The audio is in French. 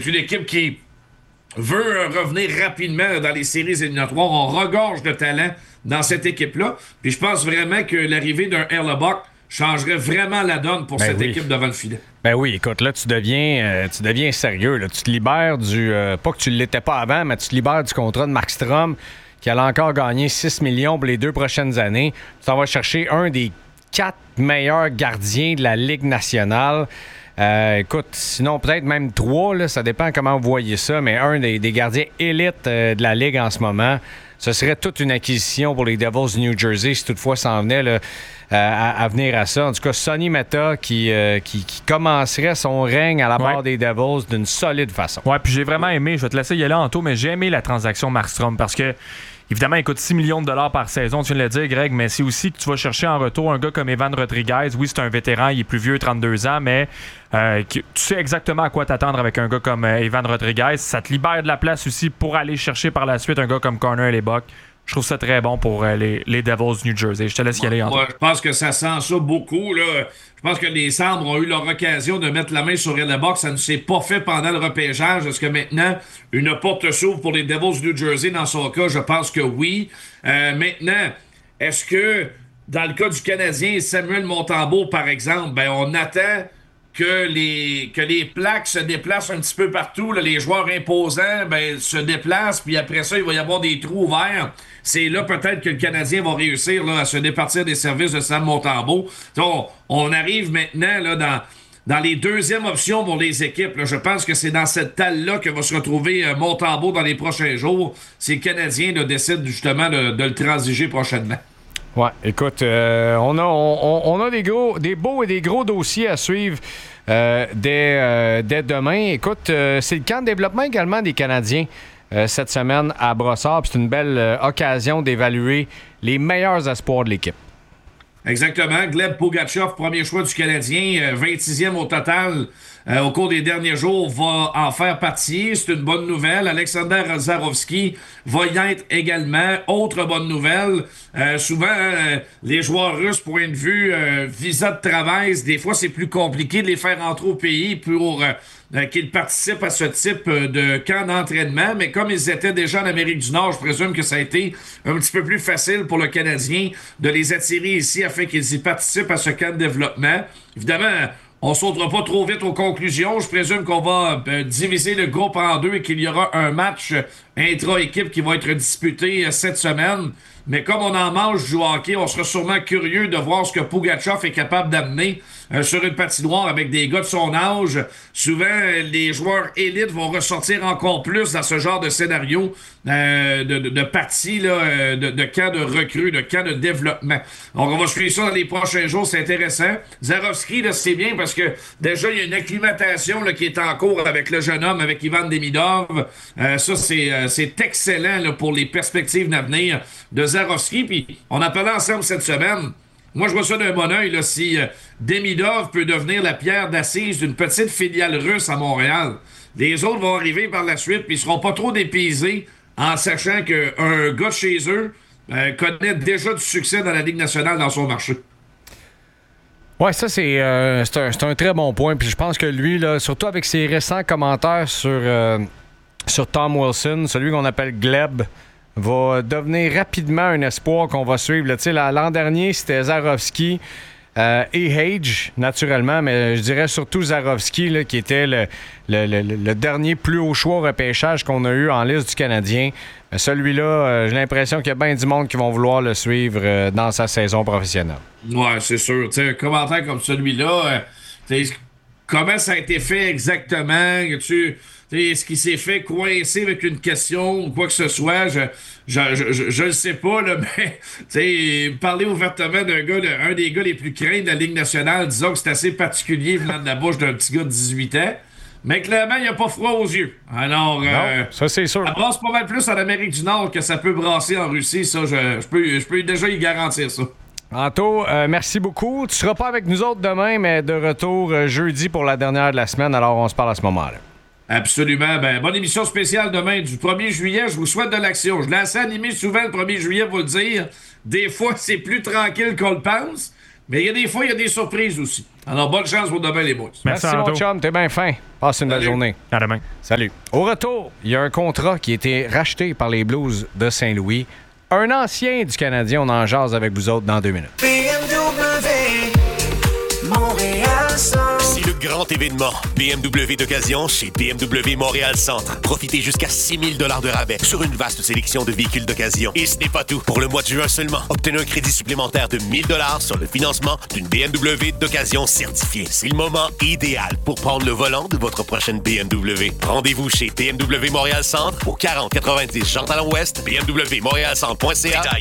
une équipe qui veut revenir rapidement dans les séries éliminatoires. On regorge de talent dans cette équipe-là. Puis je pense vraiment que l'arrivée d'un Hellebuyck changerait vraiment la donne pour cette équipe devant le filet. Ben oui, écoute, là, tu deviens sérieux. Là. Tu te libères du... pas que tu ne l'étais pas avant, mais tu te libères du contrat de Markstrom qui allait encore gagner 6 millions pour les 2 prochaines années. Tu t'en vas chercher un des 4 meilleurs gardiens de la Ligue nationale. Écoute, sinon peut-être même 3, là, ça dépend comment vous voyez ça, mais un des gardiens élites de la Ligue en ce moment, ce serait toute une acquisition pour les Devils du New Jersey si toutefois ça en venait là, à venir à ça. En tout cas, Sonny Meta qui commencerait son règne à la barre des Devils d'une solide façon. Ouais, puis j'ai vraiment aimé, je vais te laisser y aller en tôt, mais j'ai aimé la transaction Markstrom parce que évidemment, il coûte 6 millions de dollars par saison, tu viens de le dire, Greg, mais c'est aussi que tu vas chercher en retour un gars comme Evan Rodriguez. Oui, c'est un vétéran, il est plus vieux, 32 ans, mais tu sais exactement à quoi t'attendre avec un gars comme Evan Rodriguez. Ça te libère de la place aussi pour aller chercher par la suite un gars comme Connor Hellebuyck. Je trouve ça très bon pour les Devils du New Jersey. Je te laisse y aller. Moi, je pense que ça sent ça beaucoup. Là. Je pense que les Sabres ont eu leur occasion de mettre la main sur Hellebuyck. Ça ne s'est pas fait pendant le repêchage. Est-ce que maintenant, une porte s'ouvre pour les Devils du New Jersey dans son cas? Je pense que oui. Maintenant, est-ce que, dans le cas du Canadien, Samuel Montembeault, par exemple, ben on attend que les plaques se déplacent un petit peu partout. Là, les joueurs imposants se déplacent, puis après ça, il va y avoir des trous ouverts. C'est là peut-être que le Canadien va réussir là, à se départir des services de Sam Montembeault. Donc, on arrive maintenant là, dans les deuxièmes options pour les équipes. Là. Je pense que c'est dans cette talle-là que va se retrouver Montembeault dans les prochains jours si le Canadien là, décide justement de le transiger prochainement. Ouais, écoute, on a des beaux et des gros dossiers à suivre dès demain. Écoute, c'est le camp de développement également des Canadiens cette semaine à Brossard. C'est une belle occasion d'évaluer les meilleurs espoirs de l'équipe. Exactement. Gleb Pugachev, premier choix du Canadien, 26e au total au cours des derniers jours, va en faire partie. C'est une bonne nouvelle. Alexander Zarovski va y être également. Autre bonne nouvelle, souvent, les joueurs russes, point de vue visa de travail, des fois, c'est plus compliqué de les faire entrer au pays pour qu'ils participent à ce type de camp d'entraînement. Mais comme ils étaient déjà en Amérique du Nord, je présume que ça a été un petit peu plus facile pour le Canadien de les attirer ici afin qu'ils y participent à ce camp de développement. Évidemment, on sautera pas trop vite aux conclusions. Je présume qu'on va diviser le groupe en deux et qu'il y aura un match intra-équipe qui va être disputé cette semaine. Mais comme on en mange du hockey, on sera sûrement curieux de voir ce que Pugachev est capable d'amener sur une patinoire avec des gars de son âge. Souvent, les joueurs élites vont ressortir encore plus dans ce genre de scénario de parties, là, de camps de recrues, de camps de développement. Donc, on va suivre ça dans les prochains jours. C'est intéressant. Zarovski, là, c'est bien parce que déjà, il y a une acclimatation là, qui est en cours avec le jeune homme, avec Ivan Demidov. Ça, c'est excellent là, pour les perspectives d'avenir de Zarovski. Puis, on en parlait ensemble cette semaine. Moi, je vois ça d'un bon oeil, là, si Demidov peut devenir la pierre d'assise d'une petite filiale russe à Montréal. Les autres vont arriver par la suite, puis ils seront pas trop dépaysés en sachant qu'un gars de chez eux connaît déjà du succès dans la Ligue nationale dans son marché. Oui, ça, c'est un très bon point. Puis je pense que lui, là, surtout avec ses récents commentaires sur Tom Wilson, celui qu'on appelle Gleb, va devenir rapidement un espoir qu'on va suivre. L'an dernier, c'était Zarovski et Hage, naturellement, mais je dirais surtout Zarovski, là, qui était le dernier plus haut choix au repêchage qu'on a eu en liste du Canadien. Mais celui-là, j'ai l'impression qu'il y a bien du monde qui vont vouloir le suivre dans sa saison professionnelle. Ouais, c'est sûr. T'sais, un commentaire comme celui-là, comment ça a été fait exactement? Est-ce qu'il s'est fait coincer avec une question ou quoi que ce soit? Je le sais pas, là, mais parler ouvertement un des gars les plus craints de la Ligue nationale, disons que c'est assez particulier venant de la bouche d'un petit gars de 18 ans. Mais clairement, il n'y a pas froid aux yeux. Alors, non, ça c'est sûr. Ça brasse pas mal plus en Amérique du Nord que ça peut brasser en Russie. Ça, je peux déjà y garantir ça. Anto, merci beaucoup. Tu seras pas avec nous autres demain, mais de retour jeudi pour la dernière de la semaine. Alors, on se parle à ce moment-là. Absolument. Bonne émission spéciale demain du 1er juillet. Je vous souhaite de l'action. Je l'ai assez animé souvent le 1er juillet, vous le dire. Des fois, c'est plus tranquille qu'on le pense. Mais il y a des fois, il y a des surprises aussi. Alors, bonne chance pour demain, les boys. Merci, mon Anto. chum, t'es bien fin. Passe une belle journée. À demain. Salut. Au retour, il y a un contrat qui a été racheté par les Blues de Saint-Louis. Un ancien du Canadien, on en jase avec vous autres dans 2 minutes. BMW, Montréal Centre. C'est le grand événement BMW d'occasion chez BMW Montréal Centre. Profitez jusqu'à 6 000 $ de rabais sur une vaste sélection de véhicules d'occasion. Et ce n'est pas tout. Pour le mois de juin seulement, obtenez un crédit supplémentaire de 1 000 $ sur le financement d'une BMW d'occasion certifiée. C'est le moment idéal pour prendre le volant de votre prochaine BMW. Rendez-vous chez BMW Montréal Centre au 4090 Jean-Talon-Ouest, bmwmontréalcentre.ca.